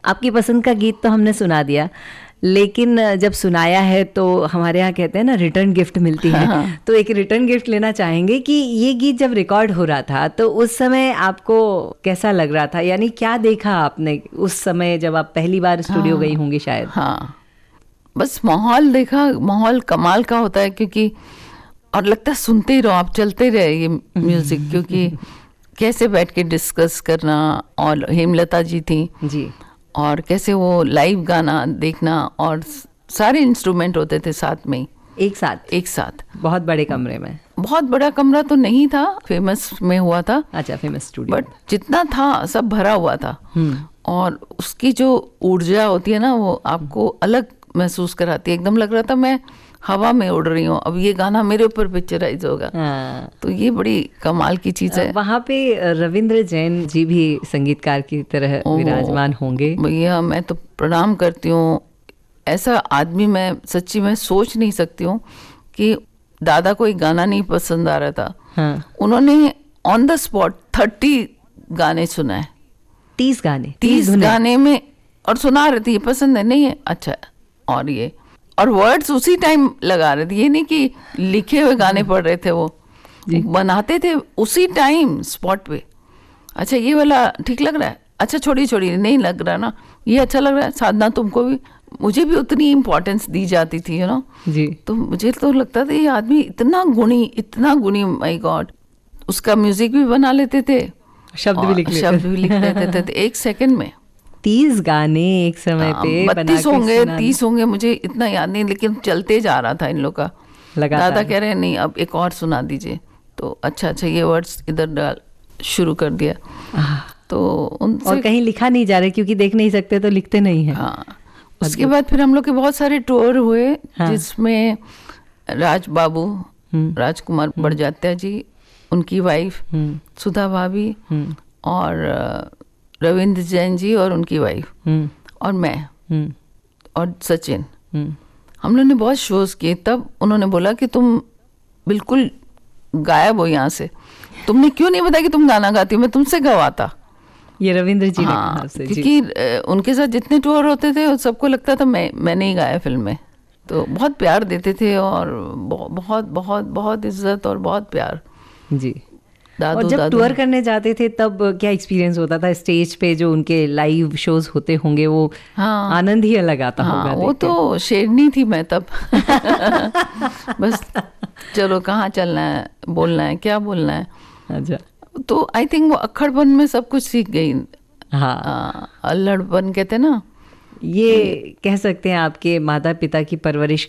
आपकी पसंद का गीत तो हमने सुना दिया, लेकिन जब सुनाया है तो हमारे यहाँ कहते हैं ना रिटर्न गिफ्ट मिलती है। हाँ। तो एक रिटर्न गिफ्ट लेना चाहेंगे कि ये गीत जब रिकॉर्ड हो रहा था तो उस समय आपको कैसा लग रहा था, यानी क्या देखा आपने उस समय जब आप पहली बार स्टूडियो गई होंगी शायद? हाँ, बस माहौल देखा, माहौल कमाल का होता है, क्योंकि और लगता है सुनते ही रहो आप, चलते रहे ये म्यूजिक, क्योंकि कैसे बैठ के डिस्कस करना, और हेमलता जी थी जी, और कैसे वो लाइव गाना देखना, और सारे इंस्ट्रूमेंट होते थे साथ में, एक साथ बहुत बड़े कमरे में। बहुत बड़ा कमरा तो नहीं था, फेमस में हुआ था। अच्छा, फेमस स्टूडियो। बट जितना था सब भरा हुआ था, और उसकी जो ऊर्जा होती है ना वो आपको अलग महसूस कराती है। एकदम लग रहा था मैं हवा में उड़ रही हूँ, अब ये गाना मेरे ऊपर पिक्चराइज होगा। तो ये बड़ी कमाल की चीज है। वहाँ पे रविंद्र जैन जी भी संगीतकार की तरह विराजमान होंगे। भैया मैं तो प्रणाम करती हूँ, ऐसा आदमी मैं सच्ची में सोच नहीं सकती हूँ कि दादा को एक गाना नहीं पसंद आ रहा था। हाँ। उन्होंने ऑन द स्पॉट 30 गाने सुनाए, 30 गाने, 30 गाने में, और सुना रहे थे ये पसंद है, नहीं है, अच्छा, और ये, और वर्ड्स उसी टाइम लगा रहे थे। ये नहीं कि लिखे हुए गाने पढ़ रहे थे, वो बनाते थे उसी टाइम स्पॉट पे। अच्छा ये वाला ठीक लग रहा है, अच्छा छोड़िए नहीं लग रहा ना, ये अच्छा लग रहा है, साधना तुमको भी, मुझे भी उतनी इम्पोर्टेंस दी जाती थी, यू नो जी। तो मुझे तो लगता था ये आदमी इतना गुणी, माय गॉड। उसका म्यूजिक भी बना लेते थे, शब्द भी लिख लेते थे एक सेकंड में। 30 गाने एक समय पे 32 होंगे, 30 होंगे, मुझे इतना याद नहीं, लेकिन चलते जा रहा था इन लोग का। दादा कह रहे हैं नहीं अब एक और सुना दीजिए, तो अच्छा ये वर्ड्स इधर डाल शुरू कर दिया। तो उनसे, और कहीं लिखा नहीं जा रहा क्योंकि देख नहीं सकते तो लिखते नहीं है। हाँ, उसके बाद फिर हम लोग के बहुत सारे टूर हुए। हाँ। जिसमें राज बाबू, राजकुमार बड़जात्या जी, उनकी वाइफ सुधा भाभी, और रविंद्र जैन जी और उनकी वाइफ, और मैं, और सचिन, हम लोगों ने बहुत शोज किए। तब उन्होंने बोला कि तुम बिल्कुल गायब हो यहाँ से, तुमने क्यों नहीं बताया कि तुम गाना गाती हो, मैं तुमसे गवाता। ये रविंद्र जी ने कहा आपसे, क्योंकि उनके साथ जितने टूर होते थे सबको लगता था मैंने ही गाया फिल्म में। तो बहुत प्यार देते थे, और बहुत बहुत बहुत इज्जत और बहुत प्यार जी। और जब टूर करने जाते थे तब क्या एक्सपीरियंस होता था स्टेज पे? जो उनके लाइव शोज होते होंगे वो, हाँ, आनंद ही अलग आता होगा। वो तो शेरनी थी मैं तब। बस चलो कहाँ चलना है, बोलना है, क्या बोलना है। अच्छा, तो आई थिंक वो अक्खड़पन में सब कुछ सीख गई। हाँ, अल्लड़पन कहते ना, ये कह सकते हैं आपके माता पिता की परवरिश